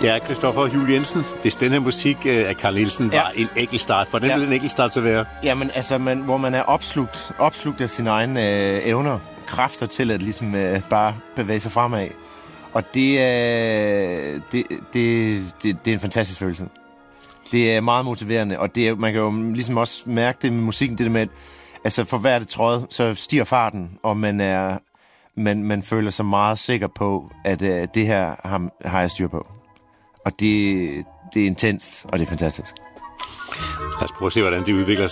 Ja, Christoffer Juhl Jensen, hvis den her musik af Carl Nielsen var en enkeltstart, for den ville en enkeltstart til være? Jamen, altså, hvor man er opslugt af sine egne evner, kræfter til at ligesom bare bevæge sig fremad. Og det er en fantastisk følelse. Det er meget motiverende, og man kan jo ligesom også mærke det med musikken, det der med, at altså for hvert tråd, så stiger farten, og man føler sig meget sikker på, at det her har jeg styr på. Og det er intens, og det er fantastisk. Lad os prøve at se, hvordan det udvikler sig.